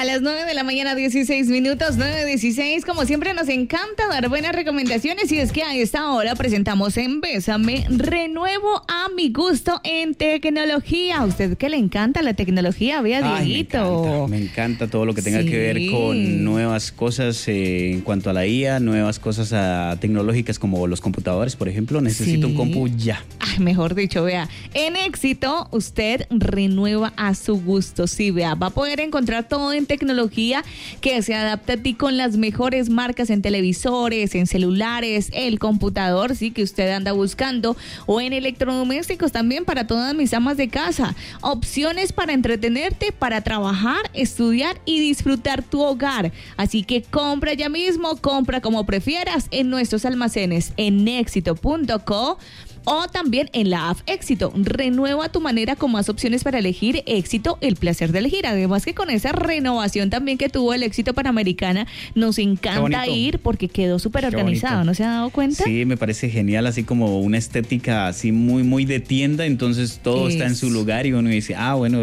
A las 9 de la mañana, 16 minutos, 9:16. Como siempre, nos encanta dar buenas recomendaciones. Y es que a esta hora presentamos en Bésame Renuevo a mi gusto en tecnología. ¿A usted que le encanta la tecnología? Vea, Dieguito. Me encanta todo lo que tenga que ver con nuevas cosas en cuanto a la IA, nuevas cosas tecnológicas como los computadores, por ejemplo. Necesito un compu ya. Ay, mejor dicho, vea. En Éxito, usted renueva a su gusto. Sí, vea, va a poder encontrar todo en tecnología que se adapta a ti con las mejores marcas en televisores, en celulares, el computador, sí, que usted anda buscando, o en electrodomésticos también para todas mis amas de casa. Opciones para entretenerte, para trabajar, estudiar y disfrutar tu hogar. Así que compra ya mismo, compra como prefieras en nuestros almacenes en éxito.co o también en la app Éxito. Renueva tu manera con más opciones para elegir. Éxito, el placer de elegir. Además que con esa renovación también que tuvo el Éxito Panamericana, nos encanta ir porque quedó súper organizado. ¿No se ha dado cuenta? Sí, me parece genial, así como una estética así muy de tienda, entonces todo está en su lugar y uno dice, bueno,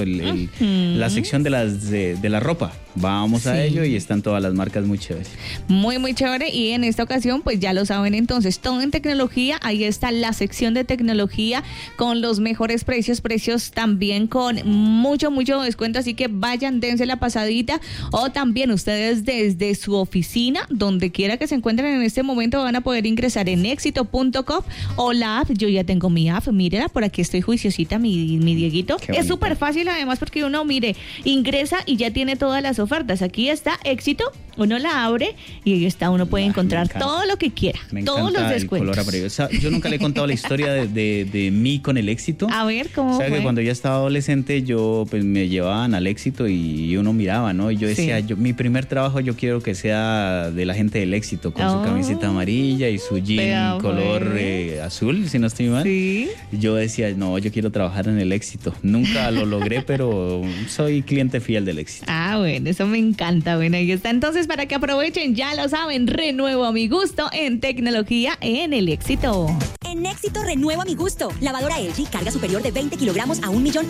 la sección de la ropa. Vamos a ello y están todas las marcas muy chéveres. Muy chévere, y en esta ocasión pues ya lo saben entonces, todo en tecnología, ahí está la sección de tecnología con los mejores precios también con mucho descuento, así que vayan, dense la pasadita, o también ustedes desde su oficina, donde quiera que se encuentren en este momento, van a poder ingresar en éxito.com o la app. Yo ya tengo mi app, mírela, por aquí estoy juiciosita, mi Dieguito. Es súper fácil además porque uno, ingresa y ya tiene todas las ofertas. Aquí está Éxito, uno la abre y ahí está, uno puede encontrar todo lo que quiera, todos los descuentos. Yo nunca le he contado la historia de mí con el Éxito. A ver, ¿cómo fue? Que cuando yo estaba adolescente, yo pues me llevaban al Éxito y uno miraba, ¿no? Y yo decía, mi primer trabajo yo quiero que sea de la gente del Éxito, con su camiseta amarilla y su jean color azul, si no estoy mal. Sí. Yo decía, no, yo quiero trabajar en el Éxito. Nunca lo logré, pero soy cliente fiel del Éxito. Bueno, eso me encanta. Bueno, ahí está. Entonces, para que aprovechen, ya lo saben, renuevo a mi gusto en tecnología en el Éxito. En Éxito renuevo a mi gusto. Lavadora LG, carga superior de 20 kilogramos a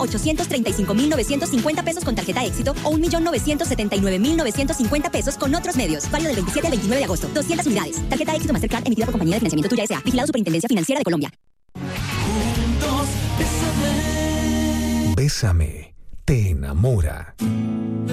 1.835.950 pesos con tarjeta Éxito o 1.979.950 pesos con otros medios. Válido del 27 al 29 de agosto. 200 unidades. Tarjeta Éxito Mastercard emitida por Compañía de Financiamiento Tuya S.A. Vigilado Superintendencia Financiera de Colombia. Juntos, bésame. Bésame te enamora.